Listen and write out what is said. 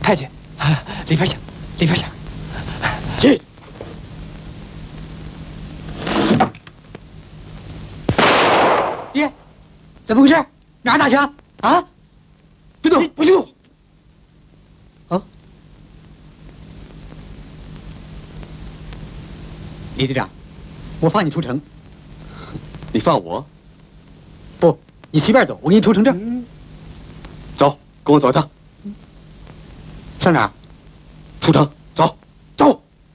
太监，里边请，里边请。 进。 爹，怎么回事？哪儿打枪？啊？ 别动，别动！ 啊！李队长，我放你出城。 你放我？ 不，你随便走，我给你出城证。 走，跟我走一趟。 上哪儿？ 出城。